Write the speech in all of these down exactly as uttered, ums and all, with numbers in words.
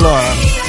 Allora,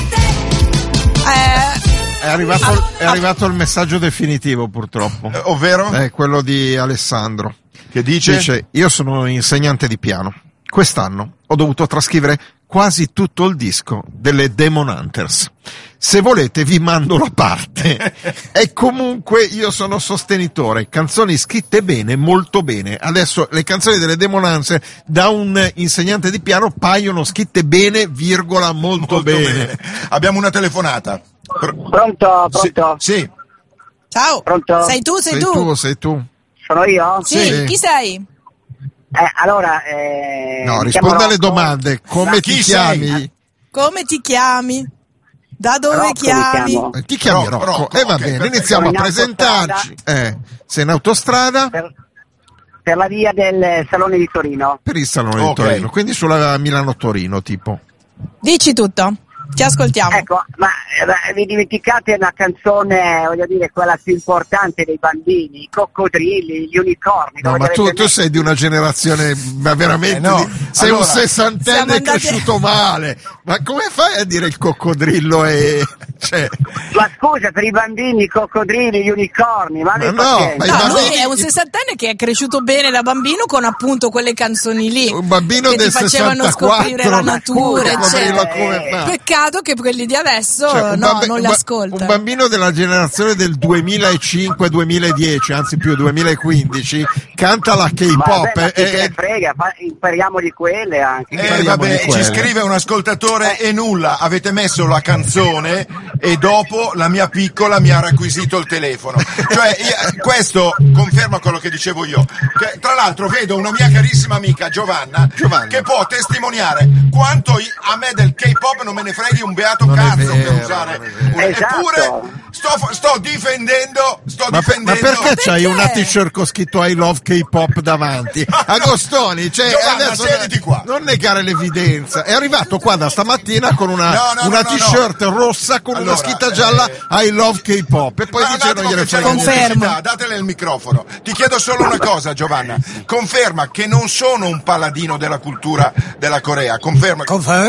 Eh, è arrivato, è arrivato il messaggio definitivo, purtroppo. Eh, ovvero? È quello di Alessandro. Che dice? Dice: io sono insegnante di piano. Quest'anno ho dovuto trascrivere quasi tutto il disco delle Demon Hunters. Se volete vi mando la parte. E comunque io sono sostenitore. Canzoni scritte bene, molto bene. Adesso le canzoni delle Demon Hunters da un insegnante di piano paiono scritte bene, virgola, molto, Molto bene. bene. Abbiamo una telefonata. Pr- Pronto, pronto? Sì. sì. ciao. Pronto? Sei tu, sei, Sei tu, sei tu. Sono io? Sì, Sì. chi sei? Eh, allora, eh, No, mi risponda chiamo alle Rocco. domande. Come Ma ti chi chiami? sei? Come ti chiami? Da dove Rocco mi chiami? chiamo. Eh, Ti chiami Rocco, Rocco? Rocco, E va ok, bene, perfetto. iniziamo a Sono in presentarci. Eh, sei in autostrada Per, per la via del Salone di Torino. per il Salone Ok. di Torino, quindi sulla Milano-Torino, tipo. Dici tutto. Ti ascoltiamo. Ecco, ma eh, vi dimenticate una canzone, voglio dire, quella più importante dei bambini, i coccodrilli, gli unicorni. No, dove ma li tu, avete tu messi? sei di una generazione, ma veramente, Eh, no. di- sei Allora, un sessantenne siamo andati- cresciuto male. Ma come fai a dire il coccodrillo e... Cioè, Ma scusa, per i bambini, i coccodrilli, gli unicorni, ma, Ma abbi no, pazienza. ma i No, bambini- lui è un sessantenne che è cresciuto bene da bambino con appunto quelle canzoni lì. un bambino che del ti facevano sessantaquattro, scoprire la natura, il coccodrillo eccetera. come fa? Peccato che quelli di adesso Cioè, un no, bambi- non un li ba- ascolta. Un bambino della generazione del duemilacinque duemiladieci, anzi più duemilaquindici, canta la Ma K-pop. vabbè, ma chi e- se ne e- frega, fa- impariamo di quelle anche. Eh, Parliamo vabbè, di quelle. ci scrive un ascoltatore e nulla, avete messo la canzone e dopo la mia piccola mi ha requisito il telefono. Cioè, io- questo conferma quello che dicevo io. Che, tra l'altro vedo una mia carissima amica Giovanna, Giovanna. che può testimoniare quanto i- a me del K-pop non me ne freghi un beato Non è cazzo vero, per usare. non è vero. Esatto. Eppure sto, sto difendendo, sto Ma, per- ma difendendo. perché c'hai Perché? una t-shirt con scritto I love K-pop davanti? Agostoni, cioè, Giovanna, adesso siediti qua. non negare l'evidenza. È arrivato qua da stamattina con una, No, no, una no, no, t-shirt rossa con Allora, una scritta gialla eh, I love K-pop e poi Ma dice un non attimo gliene che c'è frega la niente. Confermo. pubblicità, datele il microfono. Ti chiedo solo una cosa, Giovanna. Conferma che non sono un paladino della cultura della Corea. Conferma.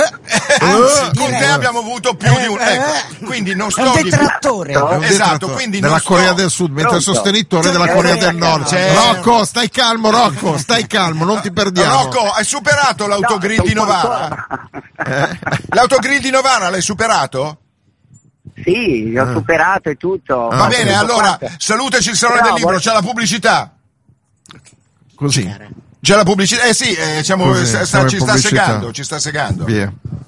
Anzi, con te abbiamo avuto più di un. Ecco, quindi non sto di- detrattore. È un Esatto, detrattore quindi della non sto- Corea del Sud, mentre è Pronto? sostenitore della Cioè, Corea eh, del Nord. c'è- Rocco, stai calmo, Rocco, stai calmo, non ti perdiamo. Rocco, hai superato l'autogrill di Novara? L'autogrill di Novara l'hai superato? Sì, ho superato e tutto. Ah, Va ok. bene, Tutto allora quanto. salutaci il Salone Però del Libro, vuoi- c'è la pubblicità. Così, C'è la pubblicità. Eh sì, eh, diciamo, Così, sta- sta- siamo in ci sta pubblicità. segando, ci sta segando. via.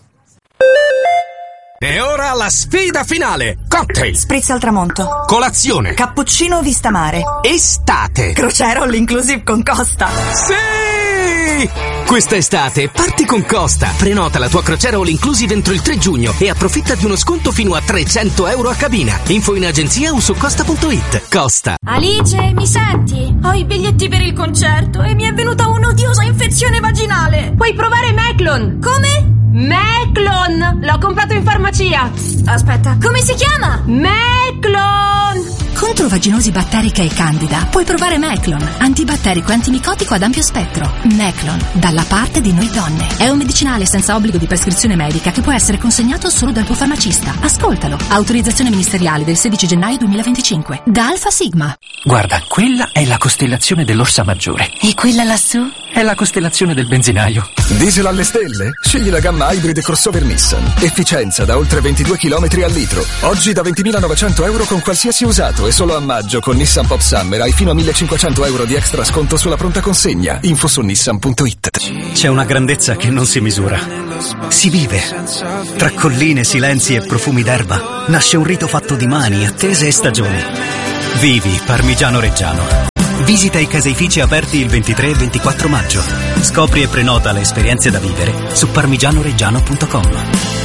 E ora la sfida finale. Cocktail, Spritz al tramonto. colazione, Cappuccino vista mare. estate. Crociera all inclusive con Costa. Sì! Quest'estate parti con Costa. Prenota la tua crociera all inclusive entro il tre giugno e approfitta di uno sconto fino a trecento euro a cabina. Info in agenzia o su costa punto it. Costa. Alice, mi senti? Ho i biglietti per il concerto e mi è venuta un'odiosa infezione vaginale. Puoi provare Meclon. Come? Meclon! L'ho comprato in farmacia. Aspetta, come si chiama? Meclon! Contro vaginosi batterica e candida puoi provare Meclon, antibatterico e antimicotico ad ampio spettro. Meclon, dalla parte di noi donne. È un medicinale senza obbligo di prescrizione medica che può essere consegnato solo dal tuo farmacista. Ascoltalo. Autorizzazione ministeriale del sedici gennaio duemilaventicinque. Da Alfa Sigma. Guarda, quella è la costellazione dell'Orsa Maggiore. E quella lassù? È la costellazione del benzinaio. Diesel alle stelle? Scegli la gamma Hybrid crossover Nissan. Efficienza da oltre ventidue chilometri al litro. Oggi da ventimilanovecento euro con qualsiasi usato e solo a maggio con Nissan Pop Summer hai fino a millecinquecento euro di extra sconto sulla pronta consegna. Info su nissan punto it. C'è una grandezza che non si misura. Si vive. Tra colline, silenzi e profumi d'erba nasce un rito fatto di mani, attese e stagioni. Vivi Parmigiano Reggiano. Visita i caseifici aperti il ventitré e ventiquattro maggio. Scopri e prenota le esperienze da vivere su parmigianoreggiano punto com.